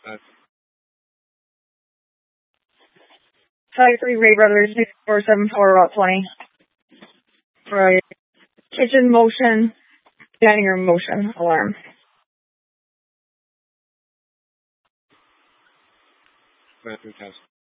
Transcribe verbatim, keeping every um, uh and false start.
Uh, Five three Ray Brothers, six four seven four, Route twenty. Right. Kitchen motion, dining room motion, alarm. bathroom test.